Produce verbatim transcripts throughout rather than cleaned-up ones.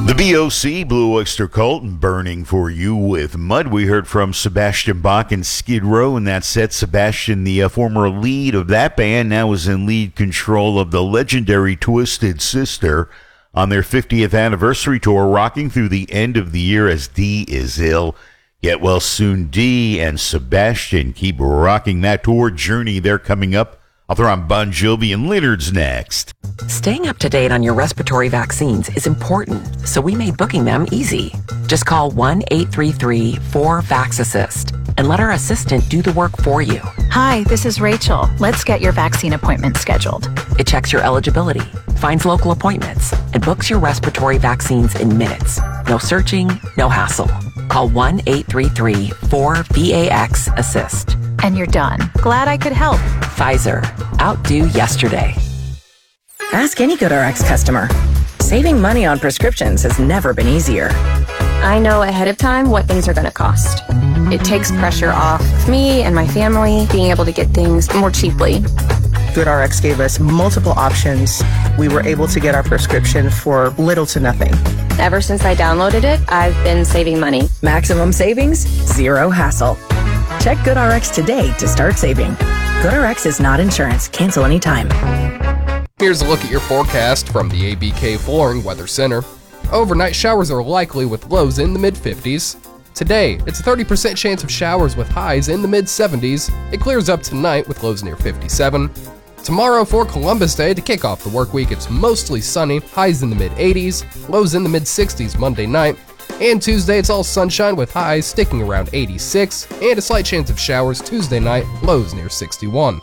The B O C, Blue Oyster Cult, and Burning for You with Mud. We heard from Sebastian Bach and Skid Row in that set. Sebastian, the uh, former lead of that band, now is in lead control of the legendary Twisted Sister on their fiftieth anniversary tour, rocking through the end of the year as D is ill. Get well soon, D, and Sebastian keep rocking that tour journey. They're coming up. I'll throw on Bon Jovi and Leonard's next. Staying up to date on your respiratory vaccines is important, so we made booking them easy. Just call one eight three three four vax assist and let our assistant do the work for you. Hi, this is Rachel. Let's get your vaccine appointment scheduled. It checks your eligibility, finds local appointments, and books your respiratory vaccines in minutes. No searching, no hassle. Call one eight three three four vax assist. And you're done. Glad I could help. Pfizer. Outdo yesterday. Ask any GoodRx customer. Saving money on prescriptions has never been easier. I know ahead of time what things are going to cost. It takes pressure off me and my family being able to get things more cheaply. GoodRx gave us multiple options. We were able to get our prescription for little to nothing. Ever since I downloaded it, I've been saving money. Maximum savings, zero hassle. Check GoodRx today to start saving. GoodRx is not insurance. Cancel anytime. Here's a look at your forecast from the A B K Flooring Weather Center. Overnight showers are likely with lows in the mid fifties. Today, it's a thirty percent chance of showers with highs in the mid seventies. It clears up tonight with lows near fifty-seven. Tomorrow for Columbus Day, to kick off the work week, it's mostly sunny, highs in the mid eighties, lows in the mid sixties Monday night. And Tuesday, it's all sunshine with highs sticking around eighty-six, and a slight chance of showers Tuesday night, lows near sixty-one.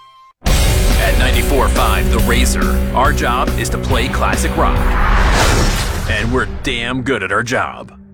At ninety-four point five The Razor, our job is to play classic rock. And we're damn good at our job.